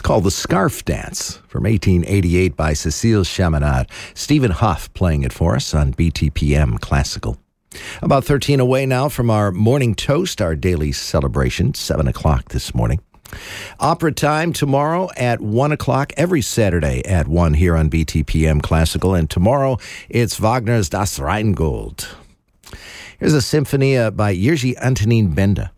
called The Scarf Dance from 1888 by Cécile Chaminade. Stephen Huff playing it for us on BTPM Classical. About 13 away now from our morning toast, our daily celebration, 7 o'clock this morning. Opera time tomorrow at 1 o'clock, every Saturday at 1 here on BTPM Classical. And tomorrow it's Wagner's Das Rheingold. Here's a symphony by Jiří Antonín Benda.